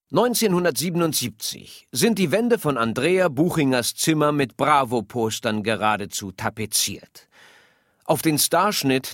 1977 sind die Wände von Andrea Buchingers Zimmer mit Bravo-Postern geradezu tapeziert. Auf den Starschnitt